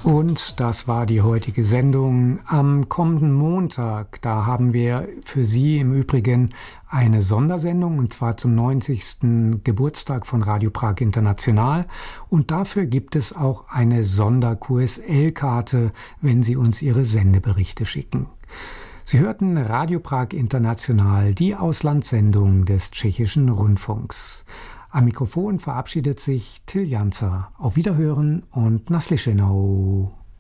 Und das war die heutige Sendung. Am kommenden Montag, da haben wir für Sie im Übrigen eine Sondersendung, und zwar zum 90. Geburtstag von Radio Prag International. Und dafür gibt es auch eine Sonder-QSL-Karte, wenn Sie uns Ihre Sendeberichte schicken. Sie hörten Radio Prag International, die Auslandssendung des Tschechischen Rundfunks. Am Mikrofon verabschiedet sich Till Janzer. Auf Wiederhören und Naslyšenou.